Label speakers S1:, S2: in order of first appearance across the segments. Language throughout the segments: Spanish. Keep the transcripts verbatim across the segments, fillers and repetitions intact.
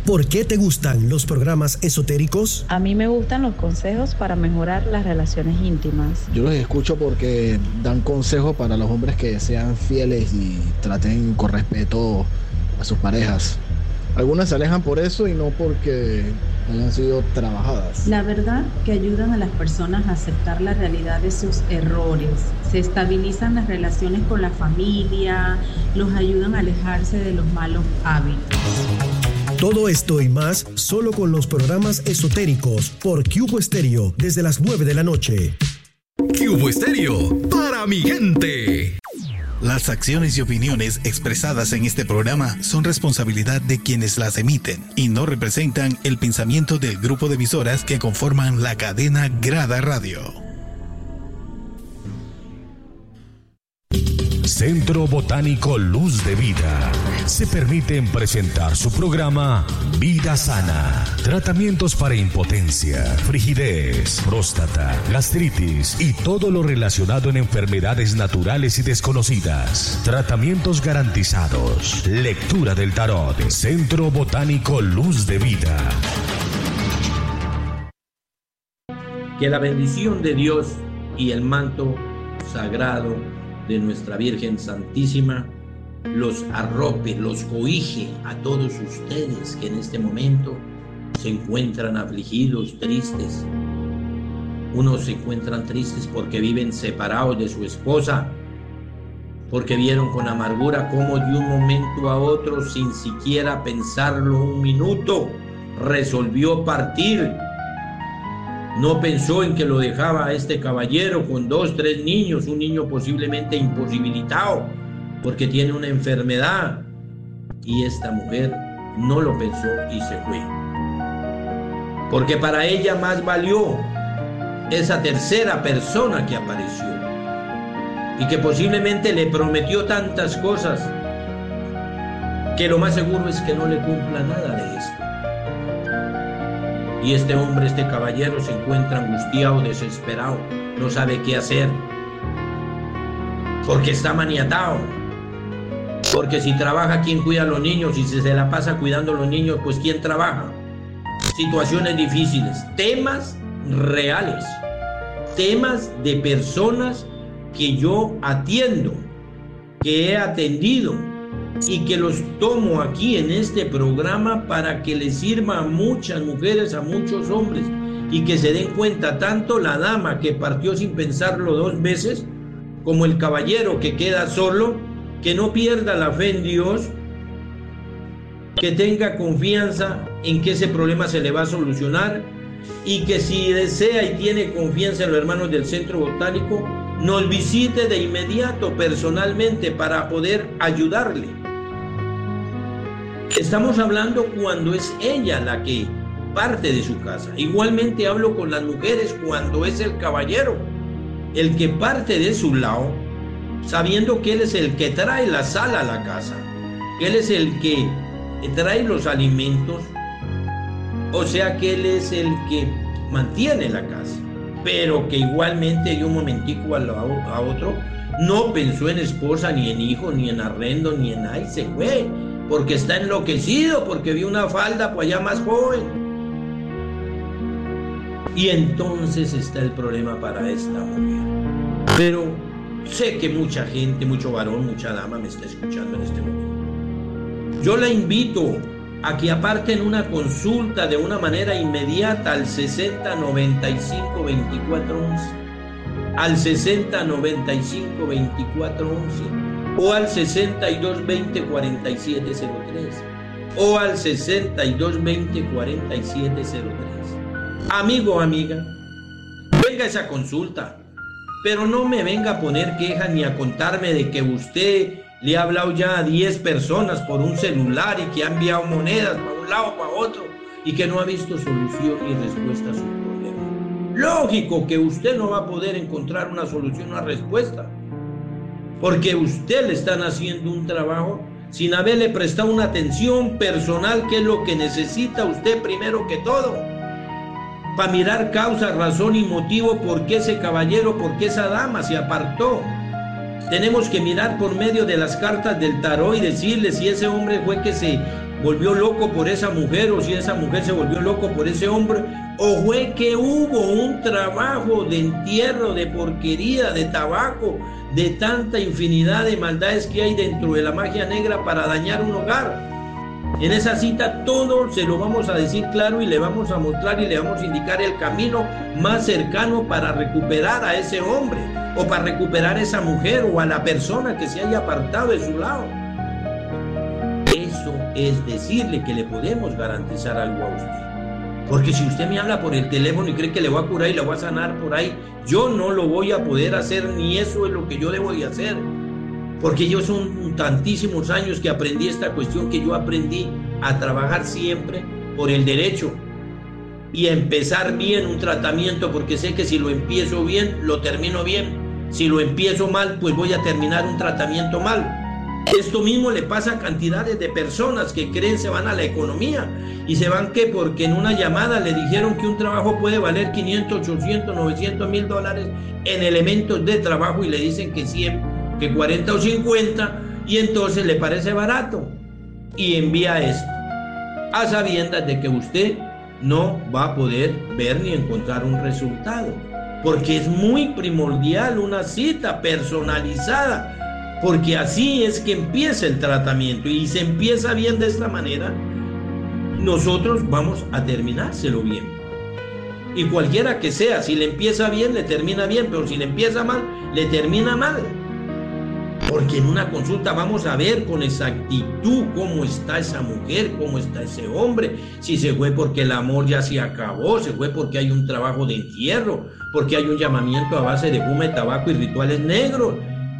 S1: ¿Por qué te gustan los programas esotéricos?
S2: A mí me gustan los consejos para mejorar las relaciones íntimas.
S3: Yo los escucho porque dan consejos para los hombres que sean fieles y traten con respeto a sus parejas. Algunas se alejan por eso y no porque hayan sido trabajadas.
S4: La verdad que ayudan a las personas a aceptar la realidad de sus errores. Se estabilizan las relaciones con la familia, los ayudan a alejarse de los malos hábitos.
S1: Todo esto y más solo con los programas esotéricos por Cubo Estéreo desde las nueve de la noche.
S5: Cubo Estéreo para mi gente. Las acciones y opiniones expresadas en este programa son responsabilidad de quienes las emiten y no representan el pensamiento del grupo de emisoras que conforman la cadena Grada Radio.
S6: Centro Botánico Luz de Vida. Se permiten presentar su programa Vida Sana. Tratamientos para impotencia, frigidez, próstata, gastritis y todo lo relacionado en enfermedades naturales y desconocidas. Tratamientos garantizados. Lectura del tarot. Centro Botánico Luz de Vida.
S7: Que la bendición de Dios y el manto sagrado de nuestra Virgen Santísima los arrope, los cobije a todos ustedes que en este momento se encuentran afligidos, tristes. Unos se encuentran tristes porque viven separados de su esposa, porque vieron con amargura cómo de un momento a otro, sin siquiera pensarlo un minuto, resolvió partir. No pensó en que lo dejaba a este caballero con dos, tres niños, un niño posiblemente imposibilitado porque tiene una enfermedad. Y esta mujer no lo pensó y se fue. Porque para ella más valió esa tercera persona que apareció y que posiblemente le prometió tantas cosas que lo más seguro es que no le cumpla nada de esto. Y este hombre, este caballero, se encuentra angustiado, desesperado, no sabe qué hacer, porque está maniatado, porque si trabaja, ¿quién cuida a los niños? Y si se la pasa cuidando a los niños, pues ¿quién trabaja? Situaciones difíciles, temas reales, temas de personas que yo atiendo, que he atendido, y que los tomo aquí en este programa para que les sirva a muchas mujeres, a muchos hombres, y que se den cuenta tanto la dama que partió sin pensarlo dos veces, como el caballero que queda solo, que no pierda la fe en Dios, que tenga confianza en que ese problema se le va a solucionar, y que si desea y tiene confianza en los hermanos del Centro Botánico, nos visite de inmediato personalmente para poder ayudarle. Estamos hablando cuando es ella la que parte de su casa. Igualmente hablo con las mujeres cuando es el caballero el que parte de su lado, sabiendo que él es el que trae la sal a la casa, que él es el que trae los alimentos, o sea que él es el que mantiene la casa, pero que igualmente de un momentico a, lo, a otro no pensó en esposa, ni en hijo, ni en arrendo, ni en nada, y se fue, porque está enloquecido, porque vio una falda pues allá más joven. Y entonces está el problema para esta mujer. Pero sé que mucha gente, mucho varón, mucha dama me está escuchando en este momento. Yo la invito a que aparten una consulta de una manera inmediata al sesenta noventa y cinco veinticuatro once, al sesenta noventa y cinco veinticuatro once, o al sesenta y dos veinte cuarenta y siete cero tres, o al sesenta y dos veinte cuarenta y siete cero tres. Amigo o amiga, venga a esa consulta, pero no me venga a poner queja ni a contarme de que usted le ha hablado ya a diez personas por un celular y que ha enviado monedas para un lado, para otro, y que no ha visto solución ni respuesta a su problema. Lógico que usted no va a poder encontrar una solución, una respuesta, porque usted le están haciendo un trabajo sin haberle prestado una atención personal, que es lo que necesita usted primero que todo, para mirar causa, razón y motivo por qué ese caballero, por qué esa dama se apartó. Tenemos que mirar por medio de las cartas del tarot y decirle si ese hombre fue que se volvió loco por esa mujer o si esa mujer se volvió loco por ese hombre, o fue que hubo un trabajo de entierro, de porquería, de tabaco, de tanta infinidad de maldades que hay dentro de la magia negra para dañar un hogar. En esa cita todo se lo vamos a decir claro y le vamos a mostrar y le vamos a indicar el camino más cercano para recuperar a ese hombre o para recuperar a esa mujer o a la persona que se haya apartado de su lado. Eso es decirle que le podemos garantizar algo a usted. Porque si usted me habla por el teléfono y cree que le voy a curar y le voy a sanar por ahí, yo no lo voy a poder hacer, ni eso es lo que yo debo de hacer. Porque yo son tantísimos años que aprendí esta cuestión, que yo aprendí a trabajar siempre por el derecho y a empezar bien un tratamiento, porque sé que si lo empiezo bien, lo termino bien. Si lo empiezo mal, pues voy a terminar un tratamiento mal. Esto mismo le pasa a cantidades de personas que creen se van a la economía y se van que porque en una llamada le dijeron que un trabajo puede valer quinientos, ochocientos, novecientos mil dólares en elementos de trabajo y le dicen que cien, que cuarenta o cincuenta y entonces le parece barato y envía esto a sabiendas de que usted no va a poder ver ni encontrar un resultado, porque es muy primordial una cita personalizada. Porque así es que empieza el tratamiento y se empieza bien de esta manera, nosotros vamos a terminárselo bien. Y cualquiera que sea, si le empieza bien, le termina bien, pero si le empieza mal, le termina mal. Porque en una consulta vamos a ver con exactitud cómo está esa mujer, cómo está ese hombre, si se fue porque el amor ya se acabó, se fue porque hay un trabajo de entierro, porque hay un llamamiento a base de humo de tabaco y rituales negros.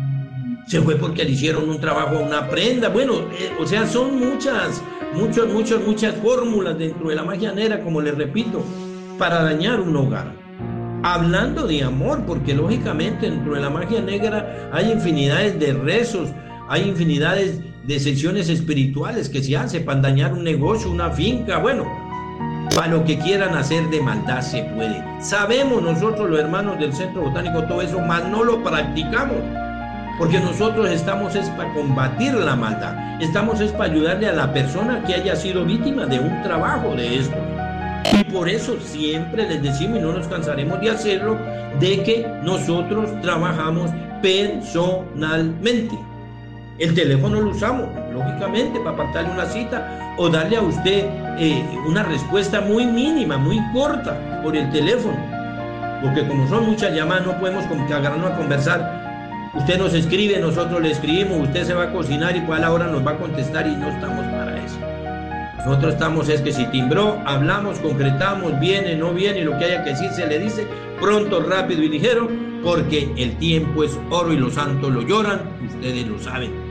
S7: Se fue porque le hicieron un trabajo a una prenda. Bueno, eh, o sea, son muchas, muchas, muchas, muchas fórmulas dentro de la magia negra, como les repito, para dañar un hogar. Hablando de amor, porque lógicamente dentro de la magia negra hay infinidades de rezos, hay infinidades de sesiones espirituales que se hacen para dañar un negocio, una finca, bueno, para lo que quieran hacer de maldad se puede. Sabemos nosotros los hermanos del Centro Botánico todo eso, mas no lo practicamos. Porque nosotros estamos es para combatir la maldad, estamos es para ayudarle a la persona que haya sido víctima de un trabajo de esto. Y por eso siempre les decimos, y no nos cansaremos de hacerlo, de que nosotros trabajamos personalmente. El teléfono lo usamos, lógicamente, para apartarle una cita o darle a usted eh, una respuesta muy mínima, muy corta por el teléfono. Porque como son muchas llamadas, no podemos agarrarnos a conversar. Usted nos escribe, nosotros le escribimos, usted se va a cocinar y pues a la hora nos va a contestar y no estamos para eso. Nosotros estamos es que si timbró, hablamos, concretamos, viene, no viene, lo que haya que decir se le dice, pronto, rápido y ligero, porque el tiempo es oro y los santos lo lloran, ustedes lo saben.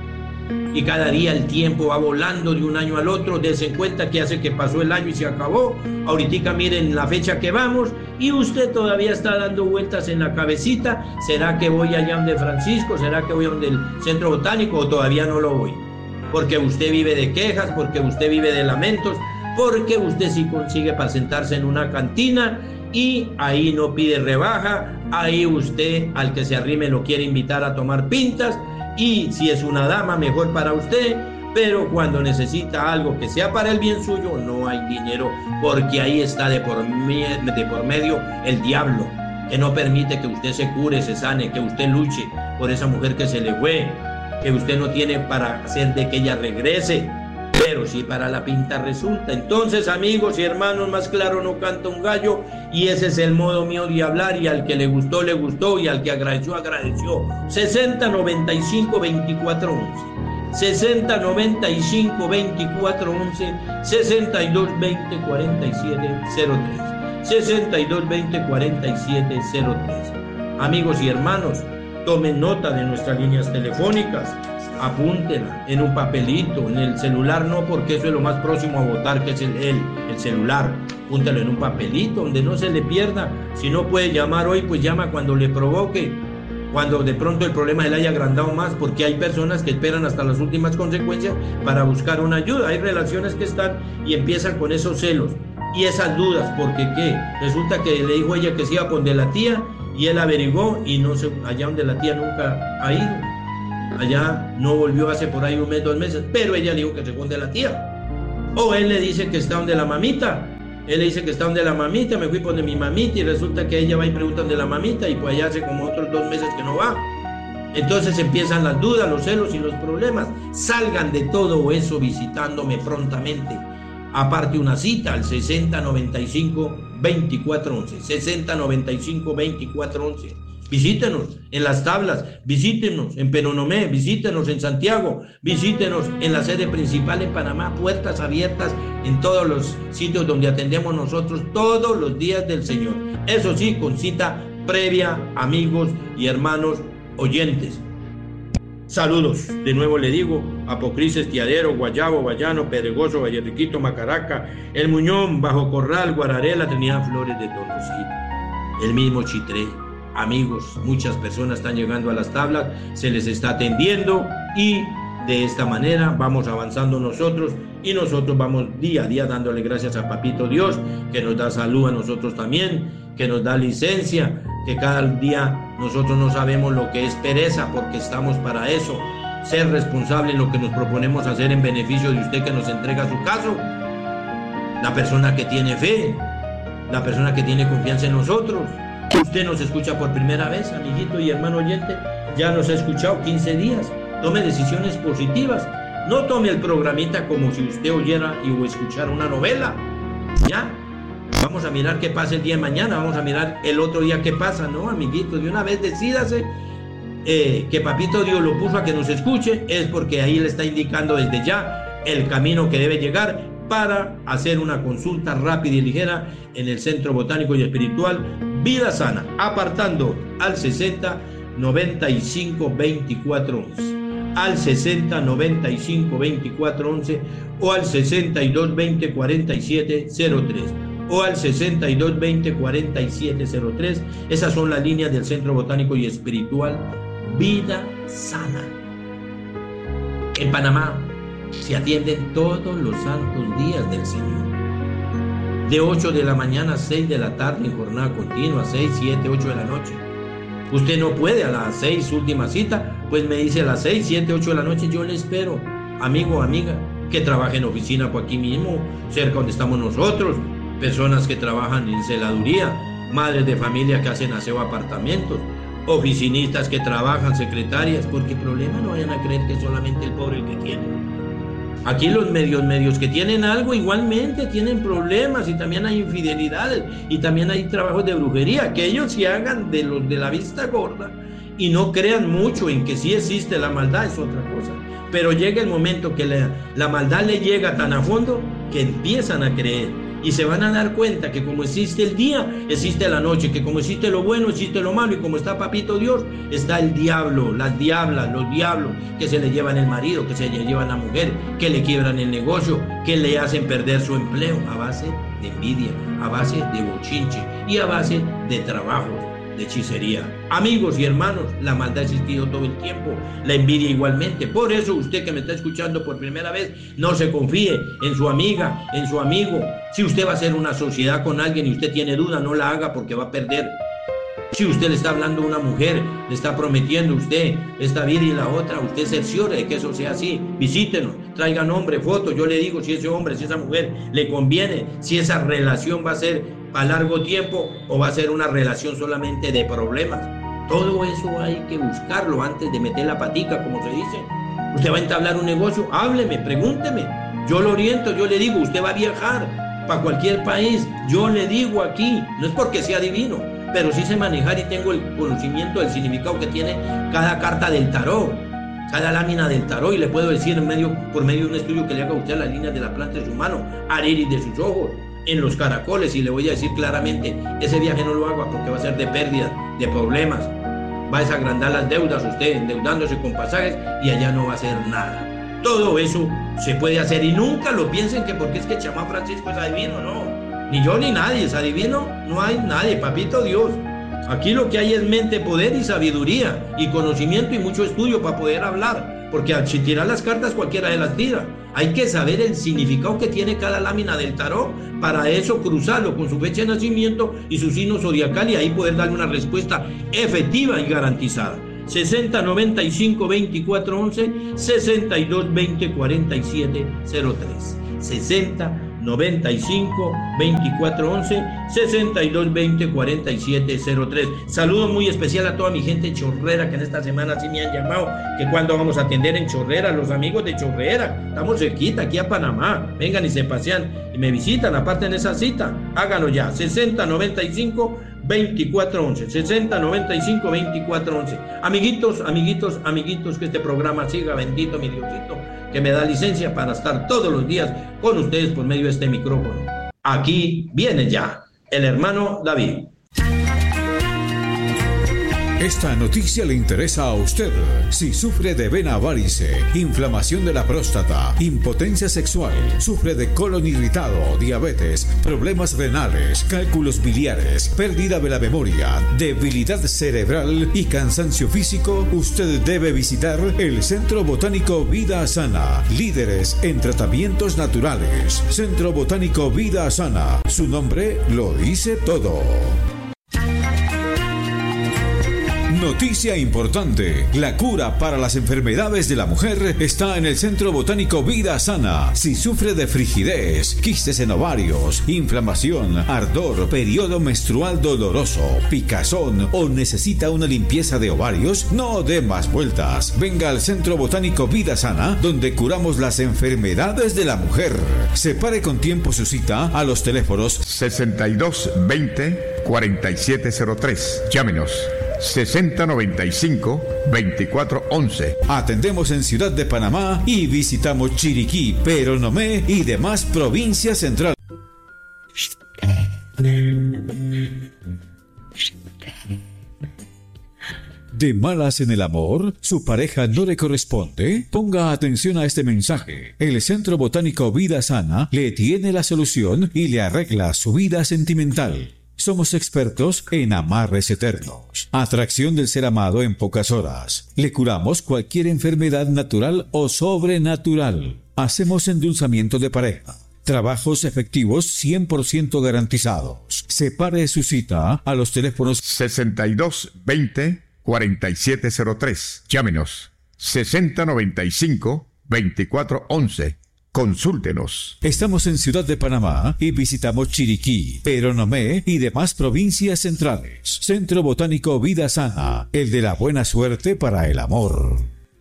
S7: Y cada día el tiempo va volando de un año al otro, dense cuenta que hace que pasó el año y se acabó, ahorita miren la fecha que vamos y usted todavía está dando vueltas en la cabecita, ¿será que voy allá donde Francisco? ¿Será que voy donde el Centro Botánico o todavía no lo voy? Porque usted vive de quejas, porque usted vive de lamentos, porque usted sí consigue para sentarse en una cantina y ahí no pide rebaja, ahí usted al que se arrime lo quiere invitar a tomar pintas. Y si es una dama, mejor para usted, pero cuando necesita algo que sea para el bien suyo, no hay dinero, porque ahí está de por, de por medio el diablo, que no permite que usted se cure, se sane, que usted luche por esa mujer que se le fue, que usted no tiene para hacer de que ella regrese, pero sí para la pinta resulta. Entonces, amigos y hermanos, más claro no canta un gallo, y ese es el modo mío de hablar, y al que le gustó, le gustó, y al que agradeció, agradeció. sesenta noventa y cinco veinticuatro once, sesenta noventa y cinco veinticuatro once, sesenta y dos veinte cuarenta y siete cero tres, sesenta y dos veinte cuarenta y siete cero tres. Amigos y hermanos, tomen nota de nuestras líneas telefónicas, apúntela en un papelito, en el celular no, porque eso es lo más próximo a votar, que es el, el, el celular. Apúntelo en un papelito donde no se le pierda. Si no puede llamar hoy, pues llama cuando le provoque, cuando de pronto el problema se le haya agrandado más, porque hay personas que esperan hasta las últimas consecuencias para buscar una ayuda. Hay relaciones que están y empiezan con esos celos y esas dudas, porque ¿qué? Resulta que le dijo ella que se iba con de la tía y él averiguó y no se, allá donde la tía nunca ha ido. allá no volvió hace por ahí un mes, dos meses, pero ella le dijo que se fue donde la tía. O él le dice que está donde la mamita. Él le dice que está donde la mamita, me fui por donde mi mamita y resulta que ella va y pregunta donde la mamita y pues allá hace como otros dos meses que no va. Entonces empiezan las dudas, los celos y los problemas. Salgan de todo eso visitándome prontamente. Aparte una cita al sesenta noventa y cinco veinticuatro once. sesenta noventa y cinco veinticuatro once. Visítenos en Las Tablas, visítenos en Penonomé, visítenos en Santiago, visítenos en la sede principal en Panamá, puertas abiertas en todos los sitios donde atendemos nosotros todos los días del Señor. Eso sí, con cita previa, amigos y hermanos oyentes. Saludos, de nuevo le digo, Apocrises, Tiadero, Guayabo, Vallano, Pedregoso, Vallerriquito, Macaraca, El Muñón, Bajo Corral, Guararé, la Trinidad Flores de Tonosí, el mismo Chitré. Amigos, muchas personas están llegando a Las Tablas, se les está atendiendo y de esta manera vamos avanzando nosotros y nosotros vamos día a día dándole gracias a Papito Dios, que nos da salud a nosotros también, que nos da licencia, que cada día nosotros no sabemos lo que es pereza porque estamos para eso, ser responsable en lo que nos proponemos hacer en beneficio de usted que nos entrega su caso, la persona que tiene fe, la persona que tiene confianza en nosotros. Usted nos escucha por primera vez, amiguito y hermano oyente, ya nos ha escuchado quince días, tome decisiones positivas, no tome el programita como si usted oyera y o escuchara una novela, ya, vamos a mirar qué pasa el día de mañana, vamos a mirar el otro día qué pasa, no, amiguito, de una vez decídase eh, que Papito Dios lo puso a que nos escuche, es porque ahí le está indicando desde ya el camino que debe llegar para hacer una consulta rápida y ligera en el Centro Botánico y Espiritual Vida Sana, apartando al sesenta noventa y cinco veinticuatro once, al sesenta noventa y cinco veinticuatro once o al sesenta y dos veinte cuarenta y siete cero tres o al sesenta y dos veinte cuarenta y siete cero tres. Esas son las líneas del Centro Botánico y Espiritual Vida Sana. En Panamá se atienden todos los santos días del Señor, de ocho de la mañana a seis de la tarde en jornada continua, seis, siete, ocho de la noche. Usted no puede a las seis, última cita, pues me dice a las seis, siete, ocho de la noche, yo le espero, amigo o amiga, que trabaje en oficina por aquí mismo, cerca donde estamos nosotros, personas que trabajan en celaduría, madres de familia que hacen aseo a apartamentos, oficinistas que trabajan, secretarias, porque el problema no vayan a creer que es solamente el pobre el que tiene. Aquí los medios, medios que tienen algo igualmente tienen problemas y también hay infidelidades y también hay trabajos de brujería, que ellos se hagan de los de la vista gorda y no crean mucho en que sí existe la maldad, es otra cosa. Pero llega el momento que la, la maldad le llega tan a fondo que empiezan a creer y se van a dar cuenta que como existe el día, existe la noche, que como existe lo bueno, existe lo malo, y como está Papito Dios, está el diablo, las diablas, los diablos que se le llevan el marido, que se le llevan la mujer, que le quiebran el negocio, que le hacen perder su empleo a base de envidia, a base de bochinche y a base de trabajo, de hechicería. Amigos y hermanos, la maldad ha existido todo el tiempo, la envidia igualmente. Por eso usted que me está escuchando por primera vez, no se confíe en su amiga, en su amigo. Si usted va a hacer una sociedad con alguien y usted tiene duda, no la haga porque va a perder. Si usted le está hablando a una mujer, le está prometiendo usted esta vida y la otra, usted cerciore de que eso sea así. Visítenos, traiga nombre, foto, yo le digo si ese hombre, si esa mujer le conviene, si esa relación va a ser a largo tiempo o va a ser una relación solamente de problemas. Todo eso hay que buscarlo antes de meter la patica, como se dice. Usted va a entablar un negocio, hábleme, pregúnteme, yo lo oriento, yo le digo, usted va a viajar para cualquier país, yo le digo aquí, no es porque sea divino, pero sí sé manejar y tengo el conocimiento del significado que tiene cada carta del tarot, cada lámina del tarot, y le puedo decir en medio, por medio de un estudio que le haga a usted las líneas de la planta de su mano, al iris de sus ojos, en los caracoles, y le voy a decir claramente, ese viaje no lo haga porque va a ser de pérdidas, de problemas, va a desagrandar las deudas usted, endeudándose con pasajes, y allá no va a hacer nada. Todo eso se puede hacer, y nunca lo piensen que porque es que Chamán Francisco es adivino, no, ni yo ni nadie es adivino, no hay nadie, Papito Dios. Aquí lo que hay es mente, poder y sabiduría, y conocimiento y mucho estudio para poder hablar, porque al tirar las cartas cualquiera de las tira. Hay que saber el significado que tiene cada lámina del tarot, para eso cruzarlo con su fecha de nacimiento y su signo zodiacal, y ahí poder darle una respuesta efectiva y garantizada. sesenta noventa y cinco veinticuatro once, sesenta y dos veinte cuarenta y siete cero tres. sesenta noventa y cinco veinticuatro once, sesenta y dos veinte cuarenta y siete cero tres. Saludo muy especial a toda mi gente chorrera que en esta semana sí me han llamado, que cuando vamos a atender en Chorrera, los amigos de Chorrera, estamos cerquita aquí a Panamá, vengan y se pasean y me visitan, aparte en esa cita, háganlo ya, sesenta noventa y cinco veinticuatro once, sesenta noventa y cinco veinticuatro once. Amiguitos, amiguitos, amiguitos, que este programa siga, bendito mi Diosito, que me da licencia para estar todos los días con ustedes por medio de este micrófono. Aquí viene ya el hermano David.
S8: Esta noticia le interesa a usted. Si sufre de vena varice, inflamación de la próstata, impotencia sexual, sufre de colon irritado, diabetes, problemas renales, cálculos biliares, pérdida de la memoria, debilidad cerebral y cansancio físico, usted debe visitar el Centro Botánico Vida Sana, líderes en tratamientos naturales. Centro Botánico Vida Sana, su nombre lo dice todo. Noticia importante, la cura para las enfermedades de la mujer está en el Centro Botánico Vida Sana. Si sufre de frigidez, quistes en ovarios, inflamación, ardor, periodo menstrual doloroso, picazón o necesita una limpieza de ovarios, no dé más vueltas. Venga al Centro Botánico Vida Sana, donde curamos las enfermedades de la mujer. Separe con tiempo su cita a los teléfonos
S9: sesenta y dos veinte cuarenta y siete cero tres. Llámenos. sesenta noventa y cinco veinticuatro once.
S8: Atendemos en Ciudad de Panamá y visitamos Chiriquí, Peronomé y demás provincias centrales. ¿De malas en el amor? ¿Su pareja no le corresponde? Ponga atención a este mensaje. El Centro Botánico Vida Sana le tiene la solución y le arregla su vida sentimental. Somos expertos en amarres eternos, atracción del ser amado en pocas horas. Le curamos cualquier enfermedad natural o sobrenatural. Hacemos endulzamiento de pareja. Trabajos efectivos cien por ciento garantizados. Separe su cita a los teléfonos
S9: sesenta y dos veinte cuarenta y siete cero tres. Llámenos. sesenta noventa y cinco veinticuatro once. Consúltenos.
S8: Estamos en Ciudad de Panamá y visitamos Chiriquí, Peronomé y demás provincias centrales. Centro Botánico Vida Sana, el de la buena suerte para el amor.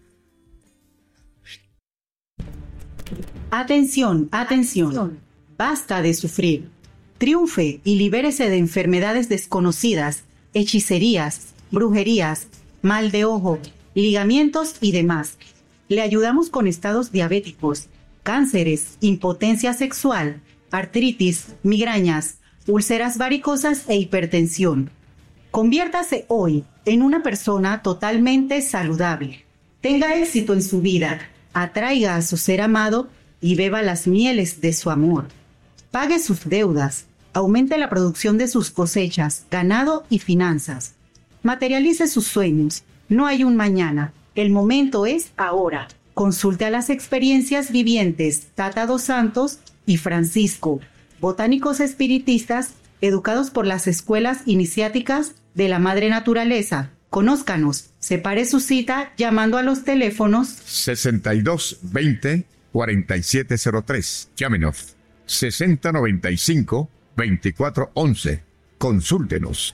S10: Atención, atención. Basta de sufrir. Triunfe y libérese de enfermedades desconocidas, hechicerías, brujerías, mal de ojo, ligamientos y demás. Le ayudamos con estados diabéticos, cánceres, impotencia sexual, artritis, migrañas, úlceras varicosas e hipertensión. Conviértase hoy en una persona totalmente saludable. Tenga éxito en su vida, atraiga a su ser amado y beba las mieles de su amor. Pague sus deudas, aumente la producción de sus cosechas, ganado y finanzas. Materialice sus sueños. No hay un mañana, el momento es ahora. Consulte a las experiencias vivientes Tata dos Santos y Francisco, botánicos espiritistas educados por las escuelas iniciáticas de la Madre Naturaleza. Conózcanos, separe su cita llamando a los teléfonos
S9: sesenta y dos veinte cuarenta y siete cero tres. Llámenos. sesenta noventa y cinco veinticuatro once. Consúltenos.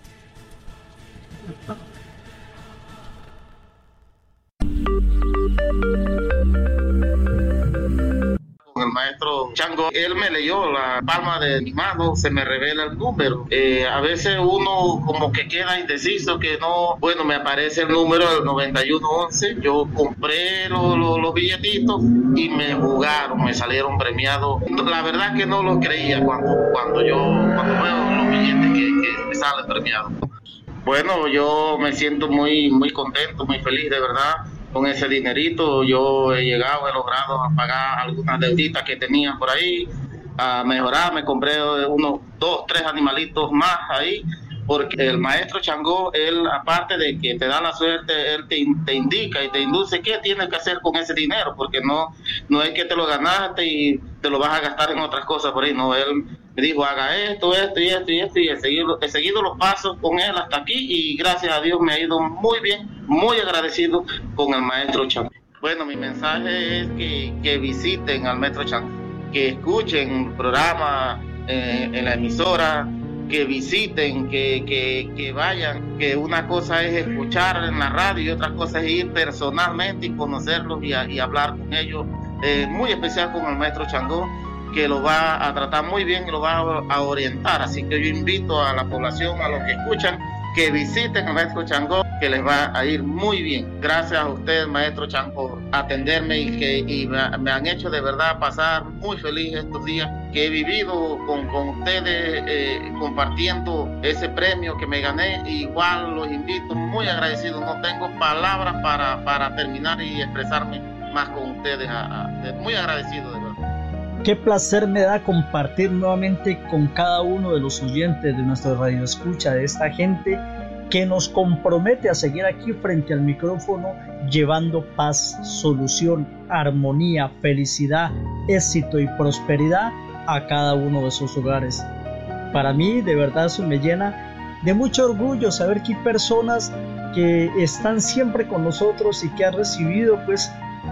S11: El maestro Chango, él me leyó la palma de mi mano, se me revela el número. Eh, a veces uno como que queda indeciso, que no, bueno, me aparece el número del noventa y uno once. Yo compré lo, lo, los billetitos y me jugaron, me salieron premiados. La verdad que no lo creía cuando, cuando yo cuando veo los billetes que, que me salen premiados. Bueno, yo me siento muy, muy contento, muy feliz, de verdad. Con ese dinerito yo he llegado, he logrado a pagar algunas deuditas que tenía por ahí, a mejorar. Me compré unos dos, tres animalitos más ahí, porque el maestro Changó, él aparte de que te da la suerte, él te, te indica y te induce qué tienes que hacer con ese dinero, porque no, no es que te lo ganaste y te lo vas a gastar en otras cosas por ahí, no, él me dijo haga esto, esto y esto y esto, y he seguido, he seguido los pasos con él hasta aquí y gracias a Dios me ha ido muy bien, muy agradecido con el maestro Changó. Bueno, mi mensaje es que, que visiten al maestro Changó, que escuchen el programa eh, en la emisora, que visiten, que, que, que vayan, que una cosa es escuchar en la radio y otra cosa es ir personalmente y conocerlos y, a, y hablar con ellos, eh, muy especial con el maestro Changó, que lo va a tratar muy bien y lo va a, a orientar. Así que yo invito a la población, a los que escuchan, que visiten al maestro Changó, que les va a ir muy bien. Gracias a usted, maestro Changó, por atenderme y que y me, me han hecho de verdad pasar muy feliz estos días que he vivido con, con ustedes, eh, compartiendo ese premio que me gané. Igual los invito, muy agradecido. No tengo palabras para, para terminar y expresarme más con ustedes. A, a, muy agradecido, de verdad.
S12: Qué placer me da compartir nuevamente con cada uno de los oyentes de nuestra radio escucha, de esta gente que nos compromete a seguir aquí frente al micrófono, llevando paz, solución, armonía, felicidad, éxito y prosperidad a cada uno de sus hogares. Para mí, de verdad, eso me llena de mucho orgullo saber que hay personas que están siempre con nosotros y que han recibido pues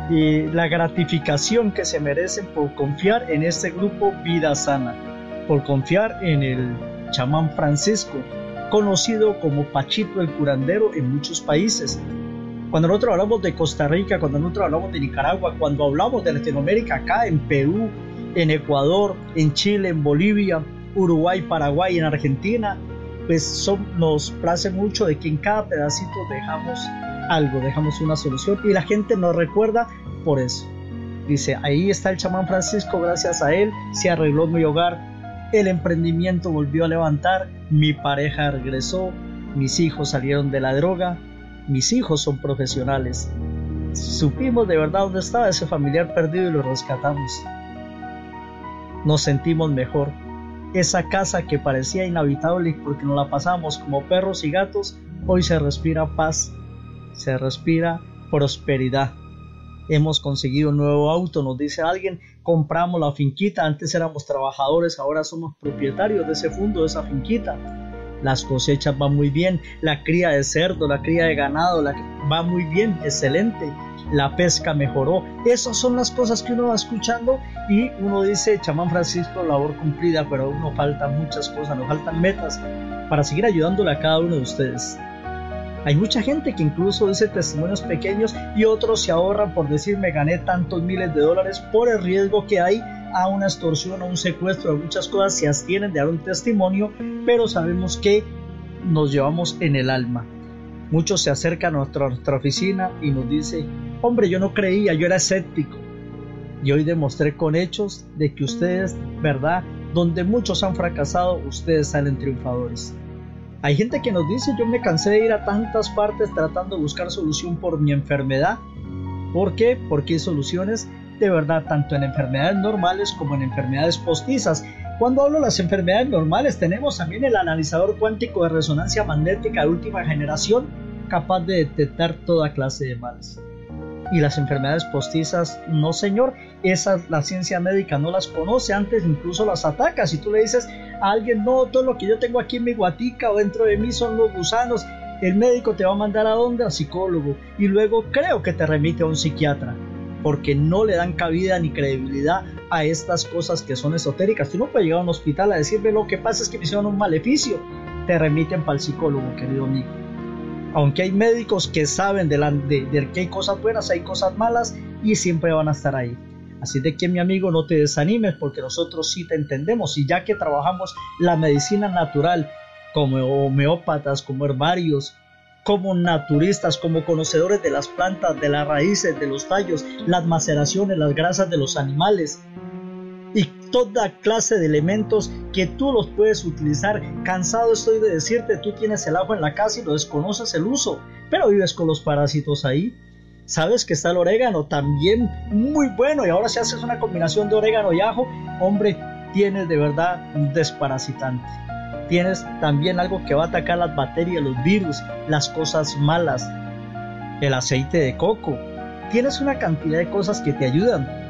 S12: y la gratificación que se merecen por confiar en este grupo Vida Sana, por confiar en el chamán Francisco, conocido como Pachito el curandero en muchos países. Cuando nosotros hablamos de Costa Rica, cuando nosotros hablamos de Nicaragua, cuando hablamos de Latinoamérica, acá en Perú, en Ecuador, en Chile, en Bolivia, Uruguay, Paraguay, en Argentina, pues son, nos place mucho de que en cada pedacito dejamos algo, dejamos una solución y la gente nos recuerda por eso. Dice, ahí está el chamán Francisco, gracias a él se arregló mi hogar, el emprendimiento volvió a levantar, mi pareja regresó, mis hijos salieron de la droga, mis hijos son profesionales. Supimos de verdad dónde estaba ese familiar perdido y lo rescatamos. Nos sentimos mejor. Esa casa que parecía inhabitable porque nos la pasamos como perros y gatos, hoy se respira paz, se respira prosperidad. Hemos conseguido un nuevo auto, nos dice alguien, compramos la finquita, antes éramos trabajadores, ahora somos propietarios de ese fondo, de esa finquita. Las cosechas van muy bien, la cría de cerdo, la cría de ganado la, va muy bien, excelente. La pesca mejoró. Esas son las cosas que uno va escuchando y uno dice, chamán Francisco, labor cumplida, pero aún nos faltan muchas cosas, nos faltan metas para seguir ayudándole a cada uno de ustedes. Hay mucha gente que incluso dice testimonios pequeños y otros se ahorran por decir me gané tantos miles de dólares por el riesgo que hay a una extorsión, a un secuestro, a muchas cosas, se abstienen de dar un testimonio, pero sabemos que nos llevamos en el alma. Muchos se acercan a nuestra, nuestra oficina y nos dicen, hombre, yo no creía, yo era escéptico. Y hoy demostré con hechos de que ustedes, verdad, donde muchos han fracasado, ustedes salen triunfadores. Hay gente que nos dice, yo me cansé de ir a tantas partes tratando de buscar solución por mi enfermedad. ¿Por qué? Porque hay soluciones de verdad tanto en enfermedades normales como en enfermedades postizas. Cuando hablo de las enfermedades normales, tenemos también el analizador cuántico de resonancia magnética de última generación, capaz de detectar toda clase de males. Y las enfermedades postizas, no señor, esas la ciencia médica no las conoce, antes incluso las ataca. Si tú le dices a alguien, no, todo lo que yo tengo aquí en mi guatica o dentro de mí son los gusanos, el médico te va a mandar a dónde, al psicólogo, y luego creo que te remite a un psiquiatra, porque no le dan cabida ni credibilidad a estas cosas que son esotéricas. Tú no puedes llegar a un hospital a decirle, lo que pasa es que me hicieron un maleficio, te remiten para el psicólogo, querido amigo. Aunque hay médicos que saben de, la, de, de que hay cosas buenas, hay cosas malas y siempre van a estar ahí. Así de que, mi amigo, no te desanimes porque nosotros sí te entendemos, y ya que trabajamos la medicina natural como homeópatas, como herbarios, como naturistas, como conocedores de las plantas, de las raíces, de los tallos, las maceraciones, las grasas de los animales y toda clase de elementos que tú los puedes utilizar. Cansado estoy de decirte, tú tienes el ajo en la casa y lo desconoces el uso, pero vives con los parásitos ahí. Sabes que está el orégano también muy bueno, y ahora si haces una combinación de orégano y ajo, hombre, tienes de verdad un desparasitante. Tienes también algo que va a atacar las bacterias, los virus, las cosas malas, el aceite de coco. Tienes una cantidad de cosas que te ayudan.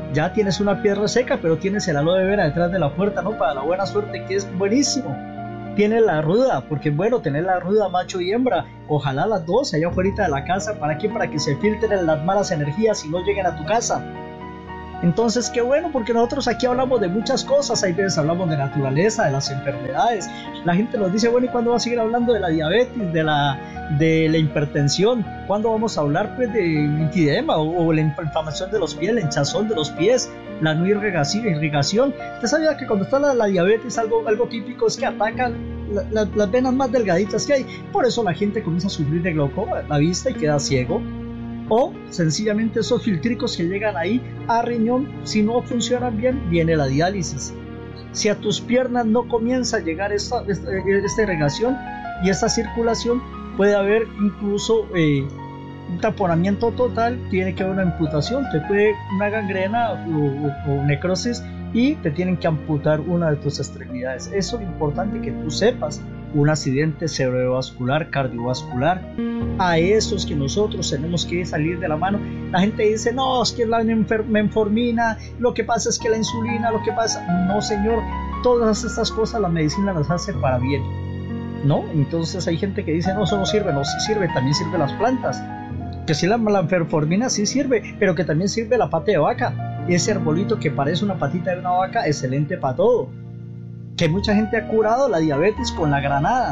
S12: ya tienes una piedra seca, pero tienes el aloe vera detrás de la puerta, ¿no? Para la buena suerte, que es buenísimo. Tienes la ruda, porque es bueno tener la ruda macho y hembra, ojalá las dos allá afuera de la casa. ¿Para qué? Para que se filtren las malas energías y no lleguen a tu casa. Entonces, qué bueno, porque nosotros aquí hablamos de muchas cosas. Hay veces hablamos de naturaleza, de las enfermedades. La gente nos dice, bueno, ¿y cuándo va a seguir hablando de la diabetes, de la, de la hipertensión? ¿Cuándo vamos a hablar, pues, de lipidema o, o la inflamación de los pies, la hinchazón de los pies, la no irrigación? irrigación? ¿Usted sabía que cuando está la, la diabetes, algo, algo típico es que atacan la, la, las venas más delgaditas que hay? Por eso la gente comienza a sufrir de glaucoma, la vista, y queda ciego. O sencillamente esos filtricos que llegan ahí a riñón, si no funcionan bien, viene la diálisis. Si a tus piernas no comienza a llegar esta, esta, esta irrigación y esta circulación, puede haber incluso eh, un taponamiento total, tiene que haber una amputación, te puede una gangrena o, o, o necrosis, y te tienen que amputar una de tus extremidades. Eso es lo importante que tú sepas. Un accidente cerebrovascular, cardiovascular, a esos que nosotros tenemos que salir de la mano. La gente dice, no, es que la metformina, lo que pasa es que la insulina, lo que pasa, no señor, todas estas cosas la medicina las hace para bien, ¿no? Entonces hay gente que dice, no, eso no sirve. No, sí sirve, también sirve las plantas, que sí, la, la metformina sí sirve, pero que también sirve la pata de vaca, ese arbolito que parece una patita de una vaca, excelente para todo. Que mucha gente ha curado la diabetes con la granada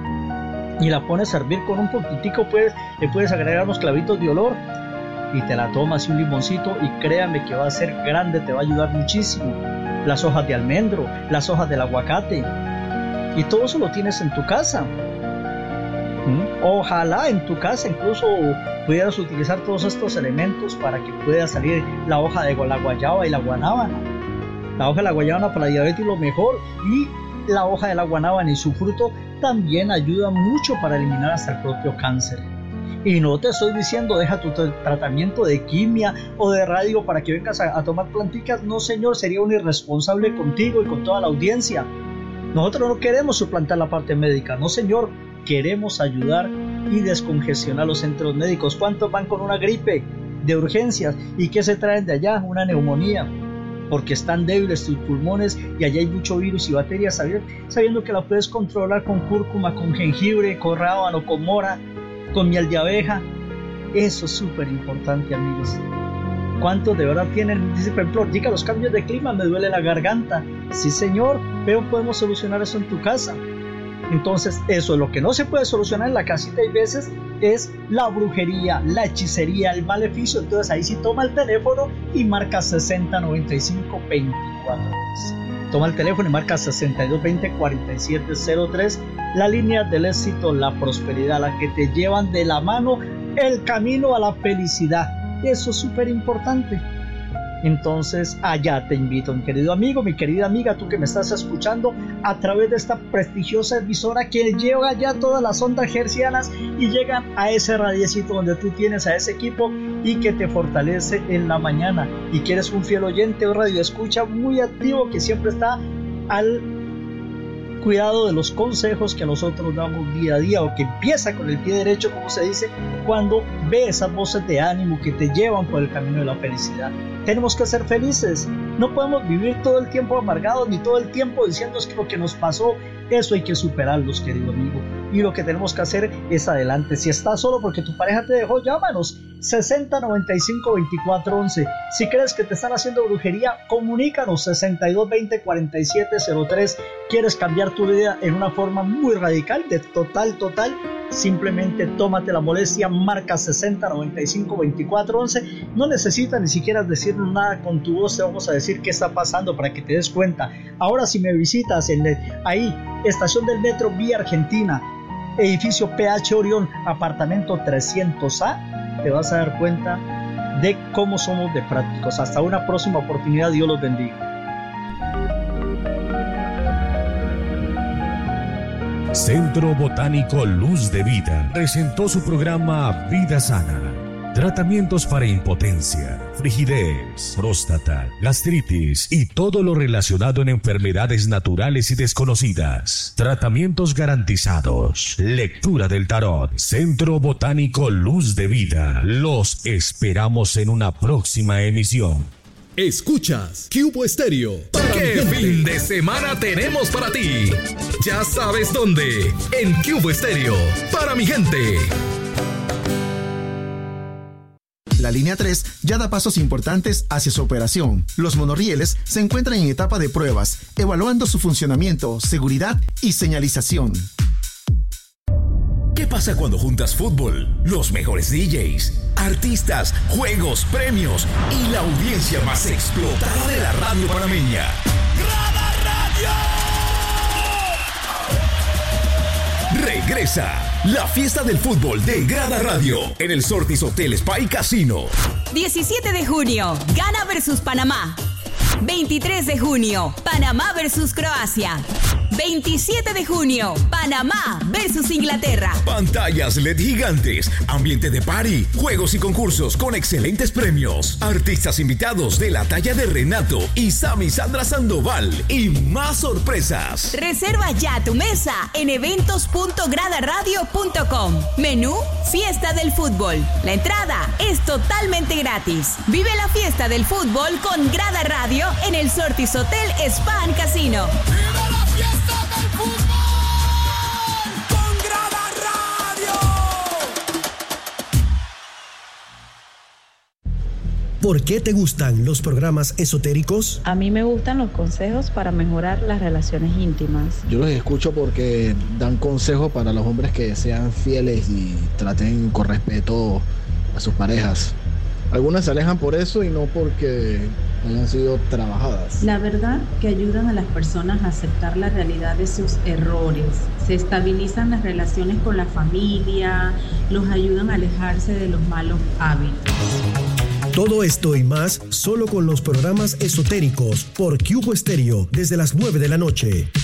S12: y la pones a hervir con un poquitico, pues le puedes agregar unos clavitos de olor y te la tomas y un limoncito, y créame que va a ser grande, te va a ayudar muchísimo. Las hojas de almendro, las hojas del aguacate, y todo eso lo tienes en tu casa. ¿Mm? Ojalá en tu casa incluso pudieras utilizar todos estos elementos para que pueda salir la hoja de la guayaba y la guanábana. La hoja de la guanábana para la diabetes lo mejor, y la hoja de la guanábana y su fruto también ayuda mucho para eliminar hasta el propio cáncer. Y no te estoy diciendo deja tu tratamiento de quimia o de radio para que vengas a, a tomar planticas. No señor, sería un irresponsable contigo y con toda la audiencia. Nosotros no queremos suplantar la parte médica, no señor, queremos ayudar y descongestionar los centros médicos. ¿Cuántos van con una gripe de urgencias y qué se traen de allá? Una neumonía, porque están débiles tus pulmones y allá hay mucho virus y bacterias, sabiendo que la puedes controlar con cúrcuma, con jengibre, con rábano, con mora, con miel de abeja. Eso es súper importante, amigos. ¿Cuántos de verdad tienen? Dice, por ejemplo, diga, los cambios de clima, me duele la garganta. Sí señor, pero podemos solucionar eso en tu casa. Entonces, eso es lo que no se puede solucionar en la casita, hay veces, es la brujería, la hechicería, el maleficio. Entonces ahí sí toma el teléfono y marca sesenta noventa y cinco veinticuatro. Toma el teléfono y marca sesenta y dos veinte cuarenta y siete cero tres, la línea del éxito, la prosperidad, la que te llevan de la mano el camino a la felicidad. Eso es súper importante. Entonces allá te invito, mi querido amigo, mi querida amiga, tú que me estás escuchando a través de esta prestigiosa emisora que lleva ya todas las ondas hercianas y llegan a ese radiecito donde tú tienes a ese equipo y que te fortalece en la mañana, y que eres un fiel oyente o radio escucha muy activo que siempre está al cuidado de los consejos que nosotros damos día a día, o que empieza con el pie derecho, como se dice, cuando ve esas voces de ánimo que te llevan por el camino de la felicidad. Tenemos que ser felices, no podemos vivir todo el tiempo amargados ni todo el tiempo diciendo que lo que nos pasó, eso hay que superarlos, querido amigo, y lo que tenemos que hacer es adelante. Si estás solo porque tu pareja te dejó, llámanos sesenta noventa y cinco veinticuatro once. Si crees que te están haciendo brujería, comunícanos sesenta y dos veinte cuarenta y siete cero tres. ¿Quieres cambiar tu vida en una forma muy radical, de total, total? Simplemente tómate la molestia, marca sesenta noventa y cinco veinticuatro once. No necesitas ni siquiera decirnos nada, con tu voz te vamos a decir qué está pasando para que te des cuenta. Ahora, si me visitas en el, ahí, estación del metro Vía Argentina, edificio P H Orión, apartamento trescientos A, te vas a dar cuenta de cómo somos de prácticos. Hasta una próxima oportunidad, Dios los bendiga.
S6: Centro Botánico Luz de Vida presentó su programa Vida Sana. Tratamientos para impotencia, frigidez, próstata, gastritis y todo lo relacionado en enfermedades naturales y desconocidas. Tratamientos garantizados. Lectura del tarot. Centro Botánico Luz de Vida. Los esperamos en una próxima emisión.
S1: Escuchas Cubo Estéreo.
S13: ¿Qué fin de semana tenemos para ti? Ya sabes dónde. En Cubo Estéreo. Para mi gente.
S14: La línea tres ya da pasos importantes hacia su operación. Los monorrieles se encuentran en etapa de pruebas, evaluando su funcionamiento, seguridad y señalización.
S15: ¿Qué pasa cuando juntas fútbol, los mejores D Js, artistas, juegos, premios y la audiencia más explotada de la radio panameña? ¡Grada Radio! Regresa la fiesta del fútbol de Grada Radio en el Sortis Hotel Spa y Casino.
S16: diecisiete de junio, Ghana versus Panamá. veintitrés de junio, Panamá versus Croacia. veintisiete de junio, Panamá versus Inglaterra.
S15: Pantallas L E D gigantes, ambiente de party, juegos y concursos con excelentes premios, artistas invitados de la talla de Renato y Sammy Sandra Sandoval y más sorpresas.
S16: Reserva ya tu mesa en eventos punto grada radio punto com. Menú, fiesta del fútbol. La entrada es totalmente gratis. Vive la fiesta del fútbol con Grada Radio en el Sortis Hotel Spa and Casino.
S13: ¡Viva la fiesta del fútbol! ¡Con Grada Radio!
S1: ¿Por qué te gustan los programas esotéricos?
S2: A mí me gustan los consejos para mejorar las relaciones íntimas.
S3: Yo los escucho porque dan consejos para los hombres que sean fieles y traten con respeto a sus parejas. Algunas se alejan por eso y no porque hayan sido trabajadas.
S4: La verdad que ayudan a las personas a aceptar la realidad de sus errores. Se estabilizan las relaciones con la familia, los ayudan a alejarse de los malos hábitos.
S1: Todo esto y más solo con los programas esotéricos por Cubo Estéreo desde las nueve de la noche.